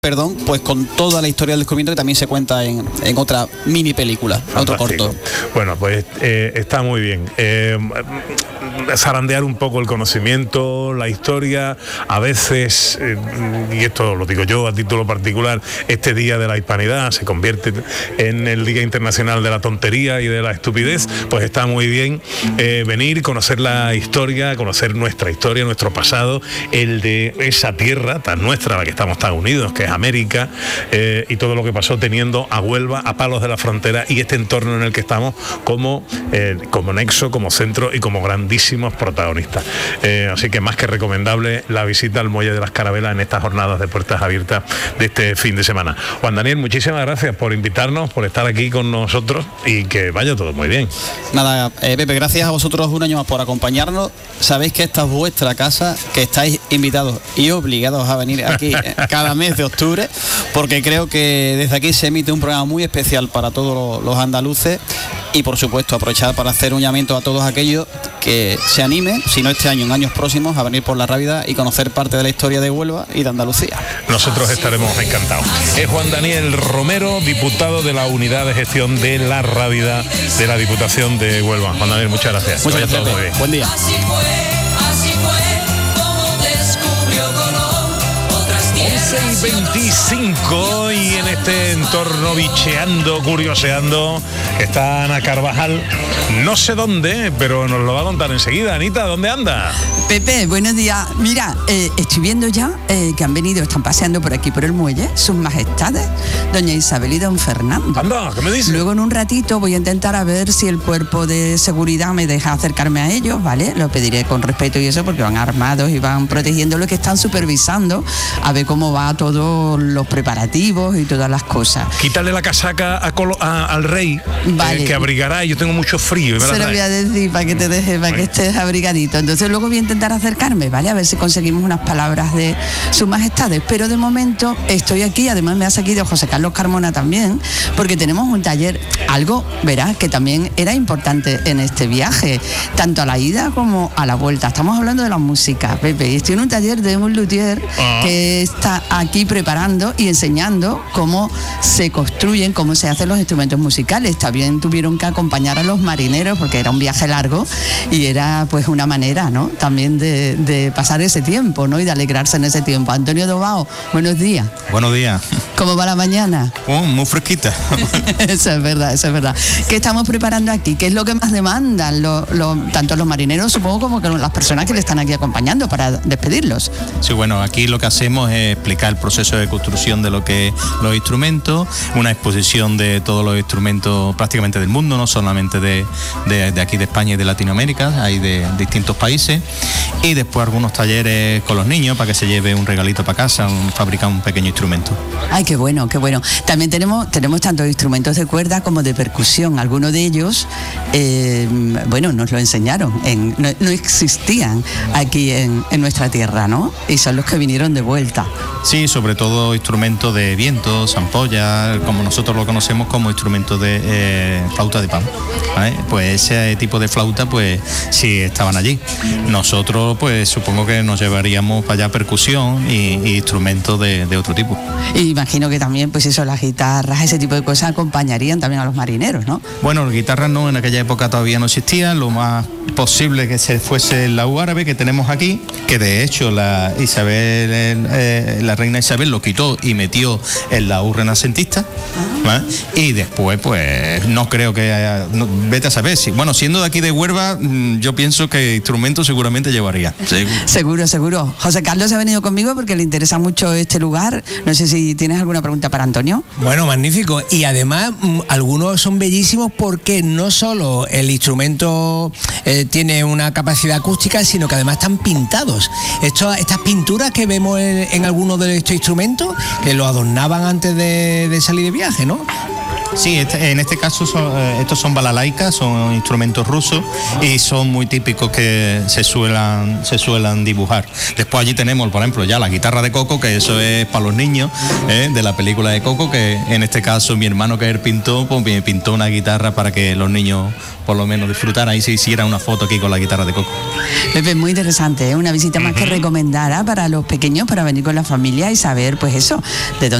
pues con toda la historia del descubrimiento que también se cuenta en otra mini película, otro corto. Bueno, pues está muy bien. Zarandear un poco el conocimiento, la historia, a veces, y esto lo digo yo a título particular, este Día de la Hispanidad se convierte en el Día Internacional de la Tontería y de la Estupidez, pues está muy bien venir, conocer la historia, conocer nuestra historia, nuestro pasado, el de esa tierra tan nuestra, la que estamos tan unidos, que es América, y todo lo que pasó teniendo a Huelva a palos de la frontera y este entorno en el que estamos como nexo, como centro y como grandísimos protagonistas. Así que más que recomendable la visita al Muelle de las Carabelas en estas jornadas de puertas abiertas de este fin de semana. Juan Daniel, muchísimas gracias por invitarnos, por estar aquí con nosotros y que vaya todo muy bien. Nada, Pepe, gracias a vosotros un año más por acompañarnos. Sabéis que esta es vuestra casa, que estáis invitados y obligados a venir aquí cada mes de octubre, porque creo que desde aquí se emite un programa muy especial para todos los andaluces y por supuesto aprovechar para hacer un llamamiento a todos aquellos que se animen, si no este año, en años próximos, a venir por la Rábida y conocer parte de la historia de Huelva y de Andalucía. Nosotros estaremos encantados. Es Juan Daniel Romero, diputado de la Unidad de Gestión de la Rábida de la Diputación de Huelva. Juan Daniel, muchas gracias. Muchas gracias, muy bien. Buen día. Así fue como descubrió Colón otras tierras. 11:25 y en este entorno bicheando, curioseando, está Ana Carvajal, no sé dónde, pero nos lo va a contar enseguida. Anita, ¿dónde anda? Pepe, buenos días. Mira, estoy viendo ya que han venido, están paseando por aquí por el muelle, sus majestades, doña Isabel y don Fernando. Anda, ¿qué me dices? Luego en un ratito voy a intentar a ver si el cuerpo de seguridad me deja acercarme a ellos, ¿vale? Lo pediré con respeto y eso porque van armados y van protegiendo lo que están supervisando, a ver cómo va todos los preparativos y todas las cosas. Quítale la casaca al rey, Vale. Que abrigará, yo tengo mucho frío. Se lo voy a decir para que te dejes, para que estés abrigadito. Entonces luego voy a intentar acercarme, ¿vale? A ver si conseguimos unas palabras de sus majestades. Pero de momento estoy aquí, además me ha seguido José Carlos Carmona también, porque tenemos un taller, algo, verás, que también era importante en este viaje, tanto a la ida como a la vuelta. Estamos hablando de la música, Pepe, y estoy en un taller de un luthier que está aquí preparando y enseñando cómo se construyen, cómo se hacen los instrumentos musicales. También tuvieron que acompañar a los marineros porque era un viaje largo y era pues una manera, ¿no?, también de pasar ese tiempo, ¿no?, y de alegrarse en ese tiempo. Antonio Dobao, buenos días. Buenos días. ¿Cómo va la mañana? Muy fresquita. Eso es verdad, eso es verdad. ¿Qué estamos preparando aquí? ¿Qué es lo que más demandan tanto los marineros, supongo, como que las personas que le están aquí acompañando para despedirlos? Sí, bueno, aquí lo que hacemos es explicar el proceso de construcción de lo que es los instrumentos, una exposición de todos los instrumentos prácticamente del mundo, no solamente de aquí de España y de Latinoamérica, hay de distintos países, y después algunos talleres con los niños para que se lleve un regalito para casa, fabricar un pequeño instrumento. Ay, qué bueno, qué bueno. También tenemos tanto instrumentos de cuerda como de percusión. Algunos de ellos, nos lo enseñaron, no existían aquí en nuestra tierra, ¿no? Y son los que vinieron de vuelta. Sí, sobre todo instrumentos de viento, zampolla, como nosotros lo conocemos como instrumentos de flauta de pan, ¿vale? Pues ese tipo de flauta, pues sí estaban allí. Nosotros, pues supongo que nos llevaríamos para allá percusión y instrumentos de otro tipo. Y imagino que también, pues eso, las guitarras, ese tipo de cosas acompañarían también a los marineros, ¿no? Bueno, las guitarras no, en aquella época todavía no existían. Lo más posible que se fuese el laúd árabe que tenemos aquí, que de hecho la reina Isabel lo quitó y metió el laúd renacentista, ¿vale? Y después, pues no creo que haya, vete a saber si, bueno, siendo de aquí de Huelva, yo pienso que instrumentos seguramente llevaría. Seguro. José Carlos ha venido conmigo porque le interesa mucho este lugar. No sé si tienes alguna pregunta para Antonio. Bueno, magnífico. Y además, algunos son bellísimos porque no solo el instrumento tiene una capacidad acústica, sino que además están pintados. Estas pinturas que vemos en algunos de estos instrumentos, que lo adornaban antes de salir de viaje, ¿no? Sí, en este caso estos son balalaikas, son instrumentos rusos y son muy típicos que se suelan dibujar. Después allí tenemos, por ejemplo, ya la guitarra de Coco, que eso es para los niños, de la película de Coco, que en este caso mi hermano, que es el pintor, pues me pintó una guitarra para que los niños por lo menos disfrutaran y se hiciera una foto aquí con la guitarra de Coco. Pepe, muy interesante, una visita más que recomendada para los pequeños, para venir con la familia y saber, pues eso, de dónde